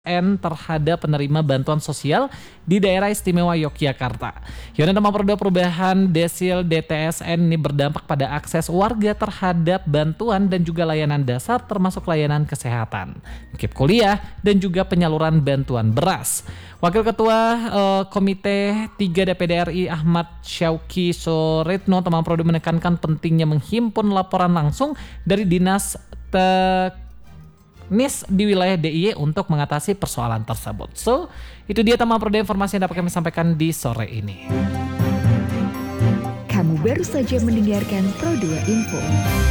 terhadap penerima bantuan sosial di daerah istimewa Yogyakarta. Unit Nomor Perubahan Desil DTSN ini berdampak pada akses warga terhadap bantuan dan juga layanan dasar termasuk layanan kesehatan, KIP kuliah, dan juga penyaluran bantuan beras. Wakil Ketua Komite 3 DPD RI Ahmad Syauki Soretno Teman Prodi menekankan pentingnya menghimpun laporan langsung dari Dinas NIS di wilayah DIY untuk mengatasi persoalan tersebut. So, itu dia teman Prodi informasi yang dapat kami sampaikan di sore ini. Kamu baru saja mendengarkan Pro 2 Info.